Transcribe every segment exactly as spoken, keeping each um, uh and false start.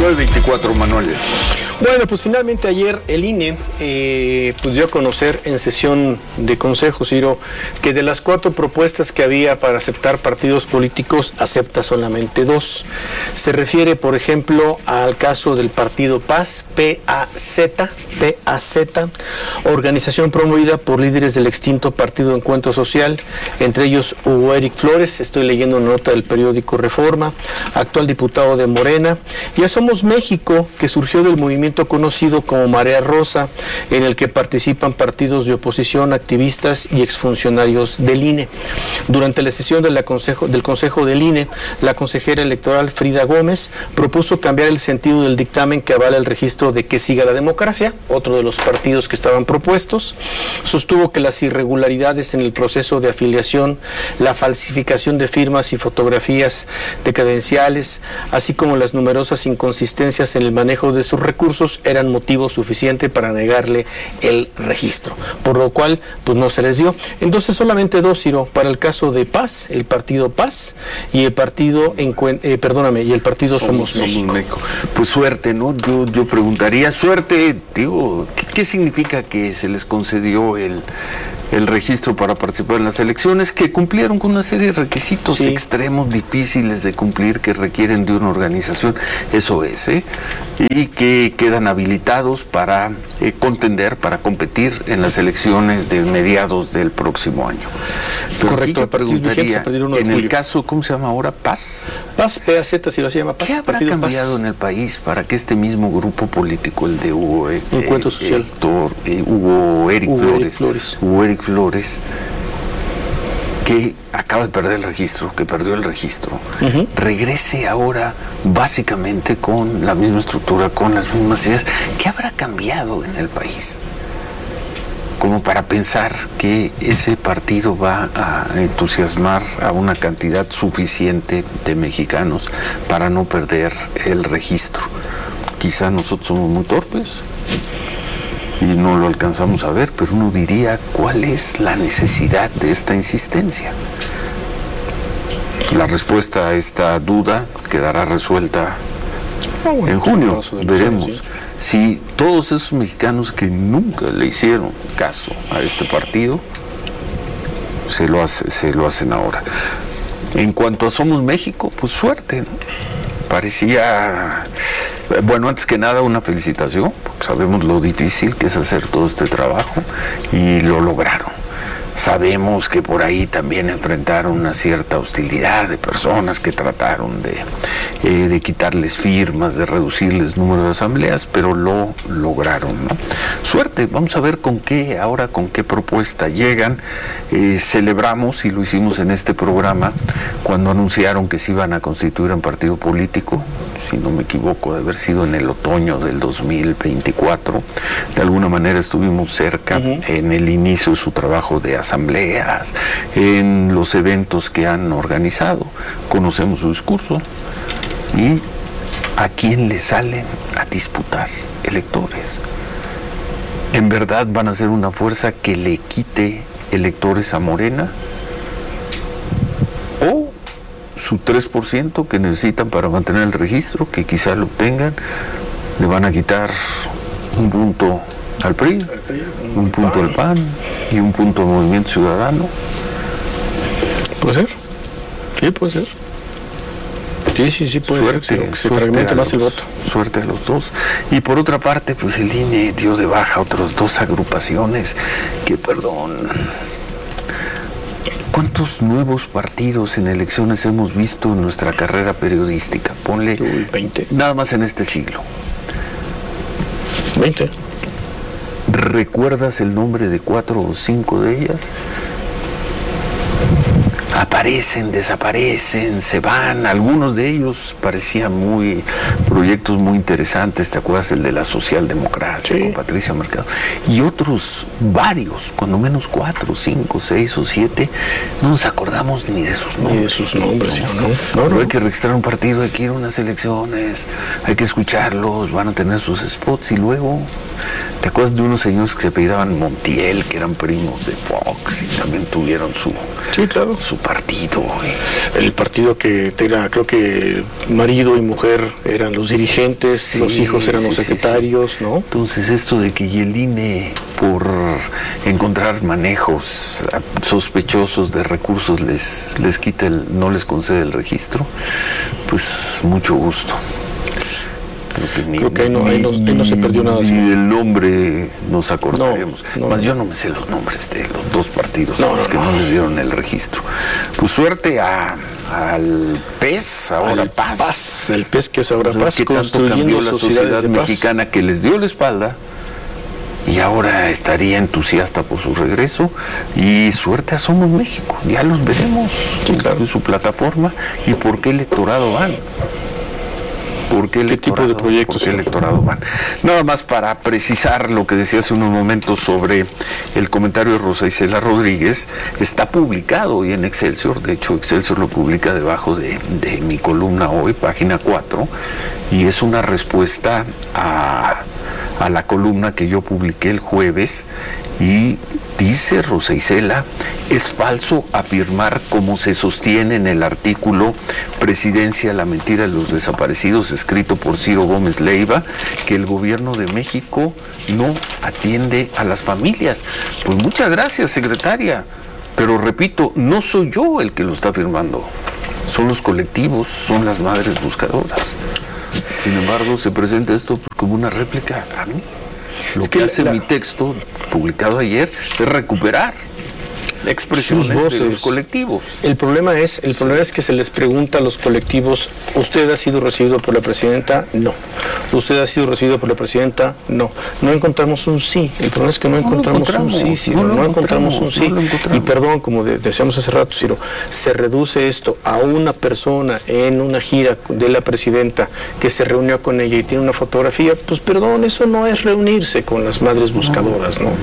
el veinticuatro, Manuel? Bueno, pues finalmente ayer el I N E eh, pues dio a conocer en sesión de consejo, Ciro, que de las cuatro propuestas que había para aceptar partidos políticos, acepta solamente dos. Se refiere, por ejemplo, al caso del partido Paz, P A Z, P A Z, organización promovida por líderes del extinto Partido Encuentro Social, entre ellos Hugo Eric Flores, estoy leyendo una nota del periódico Reforma, actual diputado de Morena, y a Somos México, que surgió del movimiento conocido como Marea Rosa, en el que participan partidos de oposición, activistas y exfuncionarios del I N E. Durante la sesión de la consejo, del Consejo del I N E, la consejera electoral Frida Gómez propuso cambiar el sentido del dictamen que avala el registro de Que Siga la Democracia, otro de los partidos que estaban propuestos. Sostuvo que las irregularidades en el proceso de afiliación, la falsificación de firmas y fotografías de credenciales, así como las numerosas inconsistencias en el manejo de sus recursos, eran motivo suficiente para negarle el registro, por lo cual pues no se les dio. Entonces solamente dos, Ciro, para el caso de Paz, el partido Paz y el partido eh, perdóname, y el partido Somos, Somos México. México. Pues suerte, ¿no? Yo, yo preguntaría, suerte, digo, ¿qué, qué significa que se les concedió el el registro para participar en las elecciones, que cumplieron con una serie de requisitos sí. extremos, difíciles de cumplir, que requieren de una organización, eso es, ¿eh? y que quedan habilitados para eh, contender, para competir en las elecciones de mediados del próximo año. Pero correcto, yo preguntaría, en el julio. caso, ¿cómo se llama ahora? Paz. Paz, P A Z, si lo se llama Paz. ¿Qué habrá Partido cambiado Paz en el país para que este mismo grupo político, el de Hugo, eh, Encuentro Social, Héctor, eh, Hugo Eric Hugo Flores, Eric Flores. Hugo Eric Flores, que acaba de perder el registro, que perdió el registro, uh-huh. regrese ahora básicamente con la misma estructura, con las mismas ideas? ¿Qué habrá cambiado en el país como para pensar que ese partido va a entusiasmar a una cantidad suficiente de mexicanos para no perder el registro? Quizá nosotros somos muy torpes y no lo alcanzamos a ver, pero uno diría, ¿cuál es la necesidad de esta insistencia? La respuesta a esta duda quedará resuelta ah, bueno, en junio, veremos si todos esos mexicanos que nunca le hicieron caso a este partido se lo, hace, se lo hacen ahora. En cuanto a Somos México, pues suerte, ¿no? Parecía, bueno, antes que nada una felicitación, porque sabemos lo difícil que es hacer todo este trabajo y lo lograron. Sabemos que por ahí también enfrentaron una cierta hostilidad de personas que trataron de, eh, de quitarles firmas, de reducirles número de asambleas, pero lo lograron, ¿no? Suerte, vamos a ver con qué, ahora con qué propuesta llegan. Eh, celebramos, y lo hicimos en este programa, cuando anunciaron que se iban a constituir en partido político, si no me equivoco, de haber sido en el otoño del dos mil veinticuatro. De alguna manera estuvimos cerca uh-huh. en el inicio de su trabajo de asambleas, en los eventos que han organizado. Conocemos su discurso y a quién le salen a disputar electores. ¿En verdad van a ser una fuerza que le quite electores a Morena? ¿O su tres por ciento que necesitan para mantener el registro, que quizá lo obtengan, le van a quitar un punto al P R I, un punto al P A N y un punto al Movimiento Ciudadano? ¿Puede ser? Sí, puede ser. Sí, sí, sí, puede suerte, ser, que se fragmente más el voto. Suerte a los dos. Y por otra parte, pues el I N E dio de baja otras dos agrupaciones que, perdón, ¿cuántos nuevos partidos en elecciones hemos visto en nuestra carrera periodística? Ponle Uy, veinte. Nada más en este siglo. veinte. ¿Recuerdas el nombre de cuatro o cinco de ellas? Aparecen, desaparecen, se van. Algunos de ellos parecían muy proyectos muy interesantes. ¿Te acuerdas el de la socialdemocracia sí. con Patricia Mercado? Y otros, varios, cuando menos cuatro, cinco, seis o siete, no nos acordamos ni de sus nombres. Ni de sus nombres, no, ¿no? no, no, no. no. Hay que registrar un partido, hay que ir a unas elecciones, hay que escucharlos, van a tener sus spots y luego... ¿Te acuerdas de unos señores que se apellidaban Montiel, que eran primos de Fox y también tuvieron su, sí, claro. su partido? partido? Eh? El partido que era, creo que marido y mujer eran los dirigentes, sí, los hijos eran sí, los secretarios, sí, sí. ¿no? Entonces esto de que el I N E por encontrar manejos sospechosos de recursos les, les quita el, no les concede el registro, pues mucho gusto. Creo que, ni, Creo que ahí, no, ahí, no, ahí no se perdió nada. Ni del nombre nos acordaremos. No, no, Más no. yo no me sé los nombres de los dos partidos no, a los no, que no, no les dieron el registro. Pues suerte a, al P E S, ahora al Paz. Paz. El P E S que es ahora pues, Paz, que tanto cambió la sociedad mexicana que les dio la espalda y ahora estaría entusiasta por su regreso. Y suerte a Somos México, ya los veremos sí, claro. en su plataforma y por qué electorado van. ¿Por qué, ¿Qué tipo de proyectos? ¿Por qué electorado van? Nada más para precisar lo que decía hace unos momentos sobre el comentario de Rosa Isela Rodríguez, está publicado hoy en Excelsior, de hecho Excelsior lo publica debajo de, de mi columna hoy, página cuatro, y es una respuesta a, a la columna que yo publiqué el jueves, y dice Rosa Isela, es falso afirmar, como se sostiene en el artículo Presidencia, la mentira de los desaparecidos, escrito por Ciro Gómez Leiva, que el gobierno de México no atiende a las familias. Pues muchas gracias, secretaria, pero repito, no soy yo el que lo está afirmando, son los colectivos, son las madres buscadoras. Sin embargo, se presenta esto como una réplica a mí. Lo es que, que hace la... mi texto, publicado ayer, es recuperar expresiones sus voces de los colectivos. El problema es, el problema es que se les pregunta a los colectivos, ¿usted ha sido recibido por la presidenta? No. ¿Usted ha sido recibido por la presidenta? No. No encontramos un sí. El problema es que no, no encontramos, encontramos un sí, Ciro. No, no encontramos un sí. No y perdón, como de, decíamos hace rato, Ciro, se reduce esto a una persona en una gira de la presidenta que se reunió con ella y tiene una fotografía. Pues perdón, eso no es reunirse con las madres buscadoras, ¿no?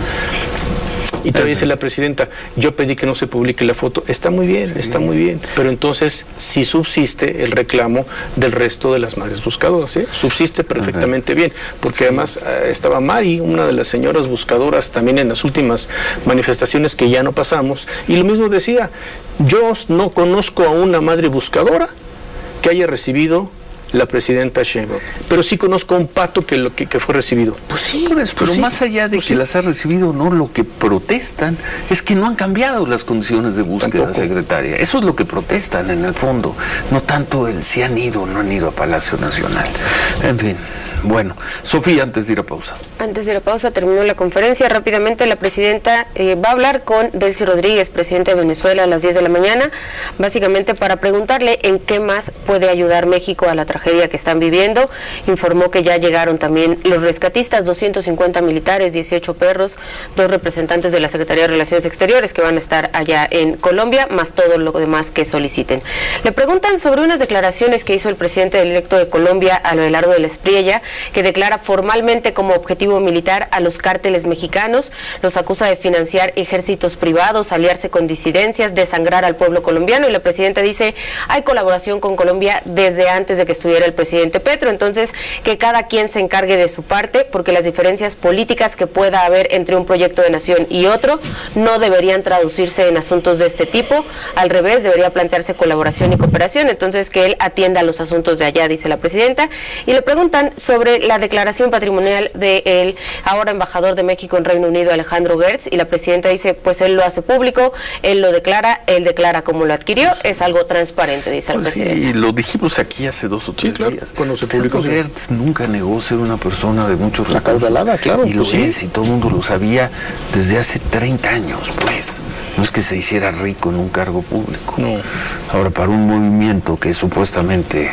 Y todavía dice la presidenta, yo pedí que no se publique la foto. Está muy bien, está muy bien. Pero entonces sí subsiste el reclamo del resto de las madres buscadoras, ¿eh? Subsiste perfectamente bien. Porque además eh, estaba Mari, una de las señoras buscadoras, también en las últimas manifestaciones que ya no pasamos. Y lo mismo decía, yo no conozco a una madre buscadora que haya recibido la presidenta Sheinbaum, pero sí conozco a un pato que lo que, que fue recibido. Pues sí, pero pues sí, más allá de pues que sí. las ha recibido o no, lo que protestan es que no han cambiado las condiciones de búsqueda, Tampoco. secretaria. Eso es lo que protestan en el fondo, no tanto el si han ido o no han ido a Palacio Nacional. En fin, bueno, Sofía, antes de ir a pausa. Antes de ir a pausa, terminó la conferencia. Rápidamente, la presidenta eh, va a hablar con Delcy Rodríguez, presidente de Venezuela, a las diez de la mañana, básicamente para preguntarle en qué más puede ayudar México a la tragedia que están viviendo. Informó que ya llegaron también los rescatistas, doscientos cincuenta militares, dieciocho perros, dos representantes de la Secretaría de Relaciones Exteriores que van a estar allá en Colombia, más todo lo demás que soliciten. Le preguntan sobre unas declaraciones que hizo el presidente electo de Colombia, Abelardo de la Espriella, que declara formalmente como objetivo militar a los cárteles mexicanos, los acusa de financiar ejércitos privados, aliarse con disidencias, desangrar al pueblo colombiano, y la presidenta dice, hay colaboración con Colombia desde antes de que estuviera el presidente Petro, entonces que cada quien se encargue de su parte, porque las diferencias políticas que pueda haber entre un proyecto de nación y otro no deberían traducirse en asuntos de este tipo, al revés, debería plantearse colaboración y cooperación, entonces que él atienda los asuntos de allá, dice la presidenta. Y le preguntan sobre la declaración patrimonial del ahora embajador de México en Reino Unido, Alejandro Gertz, y la presidenta dice, pues él lo hace público, él lo declara, él declara cómo lo adquirió, es algo transparente, dice el pues presidente. Sí, lo dijimos aquí hace dos o tres Sí, claro, días. cuando se publicó. Gertz nunca negó ser una persona de muchos recursos. Acaudalada, claro. Y lo pues sí. es, y todo el mundo lo sabía desde hace treinta años, pues. No es que se hiciera rico en un cargo público. No. Ahora, para un movimiento que supuestamente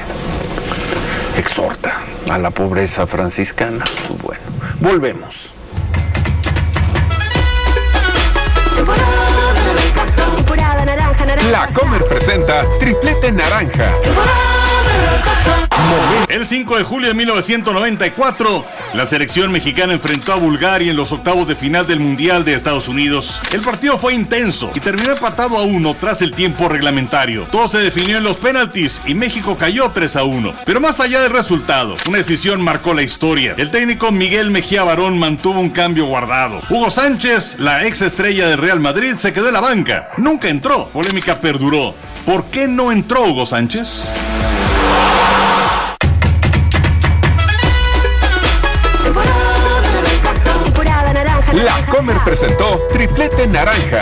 exhorta a la pobreza franciscana, pues bueno, volvemos. La Comer presenta Triplete Naranja. El cinco de julio de mil novecientos noventa y cuatro, la selección mexicana enfrentó a Bulgaria en los octavos de final del Mundial de Estados Unidos. El partido fue intenso y terminó empatado a uno tras el tiempo reglamentario. Todo se definió en los penaltis y México cayó tres a uno. Pero más allá del resultado, una decisión marcó la historia. El técnico Miguel Mejía Barón mantuvo un cambio guardado. Hugo Sánchez, la ex estrella del Real Madrid, se quedó en la banca. Nunca entró. Polémica perduró. ¿Por qué no entró Hugo Sánchez? La Comer presentó Triplete Naranja.